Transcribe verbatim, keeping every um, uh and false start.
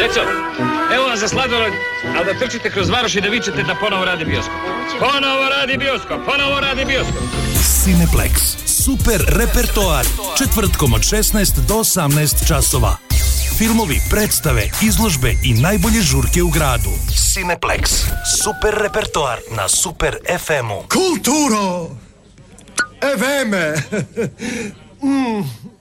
Deco, evo vam za sladoled, ali da trčite kroz varoš i da vičete da ponovo radi bioskop. Ponovo radi bioskop, ponovo radi bioskop. Cineplex. Super repertoar. Četvrtkom od šesnaest do osamnaest časova. Filmovi, predstave, izložbe i najbolje žurke u gradu. Cineplex. Super repertoar na Super ef emu. Kulturo! Eveme! mm.